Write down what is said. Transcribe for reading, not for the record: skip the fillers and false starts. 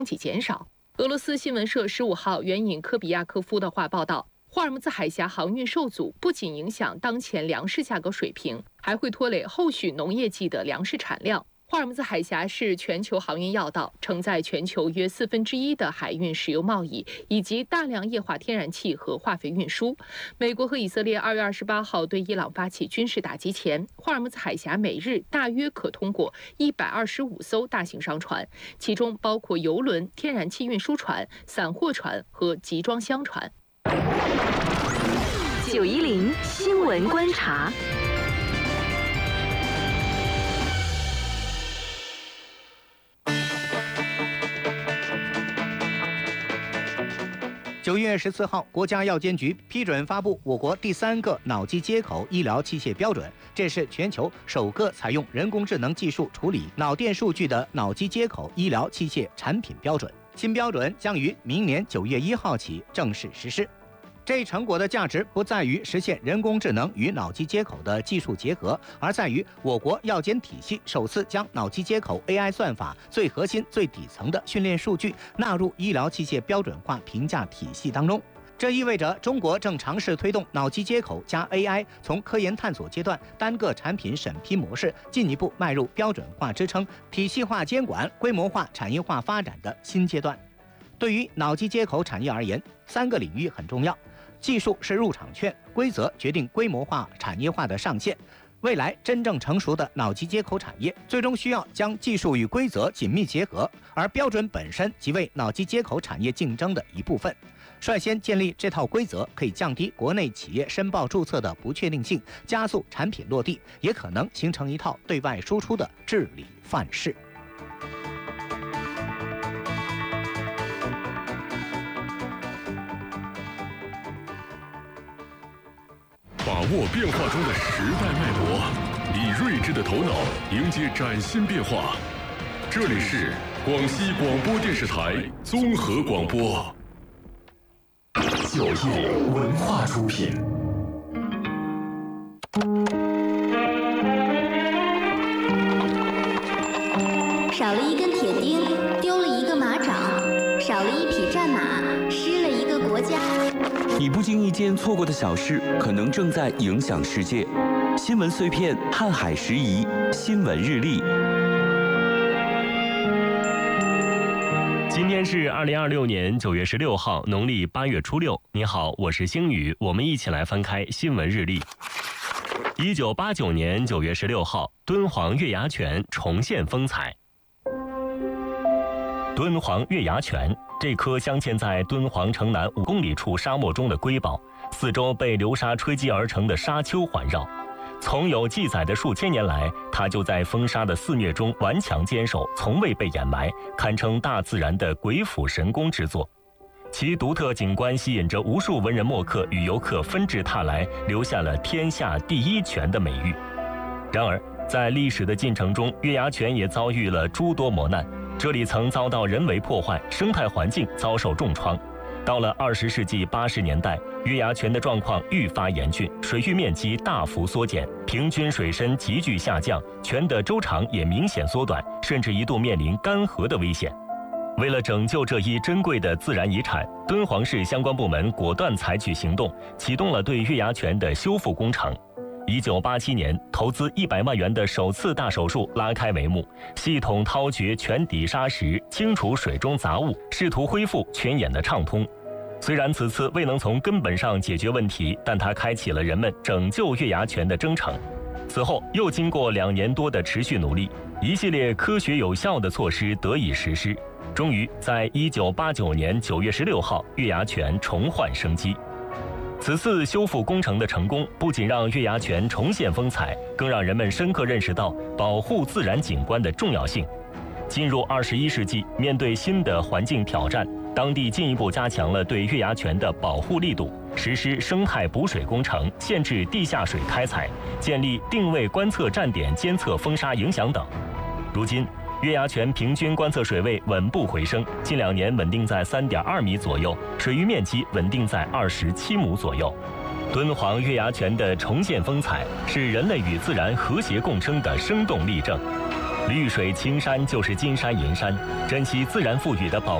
体减少。俄罗斯新闻社15号援引科比亚科夫的话报道，霍尔木兹海峡航运受阻，不仅影响当前粮食价格水平，还会拖累后续农业季的粮食产量。霍尔木兹海峡是全球航运要道，承载全球约1/4的海运石油贸易，以及大量液化天然气和化肥运输。美国和以色列2月28号对伊朗发起军事打击前，霍尔木兹海峡每日大约可通过125艘大型商船，其中包括油轮、天然气运输船、散货船和集装箱船。 910新闻观察。 9月14号，国家药监局批准发布我国第3个脑机接口医疗器械标准，这是全球首个采用人工智能技术处理脑电数据的脑机接口医疗器械产品标准。新标准将于明年9月1号起正式实施。这一成果的价值不在于实现人工智能与脑机接口的技术结合，而在于我国药监体系首次将脑机接口 AI 算法最核心、最底层的训练数据纳入医疗器械标准化评价体系当中。这意味着中国正尝试推动脑机接口加 AI 从科研探索阶段单个产品审批模式进一步迈入标准化支撑、体系化监管、规模化产业化发展的新阶段。对于脑机接口产业而言，3个领域很重要。技术是入场券，规则决定规模化产业化的上限。未来真正成熟的脑机接口产业，最终需要将技术与规则紧密结合，而标准本身即为脑机接口产业竞争的一部分。率先建立这套规则，可以降低国内企业申报注册的不确定性，加速产品落地，也可能形成一套对外输出的治理范式。 把握变化中的时代脉搏，以睿智的头脑迎接崭新变化。这里是广西广播电视台综合广播 910文化出品。 少了一根铁钉，丢了一个马掌；少了一匹战马，失了一个国家。 你不经意间错过的小事，可能正在影响世界。新闻碎片，瀚海时宜，新闻日历。 今天是2026年9月16号，农历8月初6。你好，我是星宇，我们一起来翻开新闻日历。1989年9月16号，敦煌月牙泉重现风采。敦煌月牙泉，这颗镶嵌在敦煌城南5公里处沙漠中的瑰宝，四周被流沙吹击而成的沙丘环绕。从有记载的数千年来，它就在风沙的肆虐中顽强坚守，从未被掩埋，堪称大自然的鬼斧神工之作。其独特景观吸引着无数文人墨客与游客纷至沓来，留下了天下第一泉的美誉。然而，在历史的进程中，月牙泉也遭遇了诸多磨难。这里曾遭到人为破坏，生态环境遭受重创。到了20世纪80年代，月牙泉的状况愈发严峻，水域面积大幅缩减，平均水深急剧下降，泉的周长也明显缩短，甚至一度面临干涸的危险。为了拯救这一珍贵的自然遗产，敦煌市相关部门果断采取行动，启动了对月牙泉的修复工程。1987年，投资100万元的首次大手术拉开帷幕，系统掏掘泉底沙石，清除水中杂物，试图恢复泉眼的畅通。虽然此次未能从根本上解决问题，但它开启了人们拯救月牙泉的征程。此后又经过2年多的持续努力，一系列科学有效的措施得以实施，终于在1989年9月16号，月牙泉重焕生机。此次修复工程的成功，不仅让月牙泉重现风采，更让人们深刻认识到保护自然景观的重要性。进入21世纪，面对新的环境挑战，当地进一步加强了对月牙泉的保护力度，实施生态补水工程，限制地下水开采，建立定位观测站点监测风沙影响等。如今，月牙泉平均观测水位稳步回升，近2年稳定在3.2米左右，水域面积稳定在27亩左右。敦煌月牙泉的重现风采，是人类与自然和谐共生的生动例证。 绿水青山就是金山银山，珍惜自然赋予的宝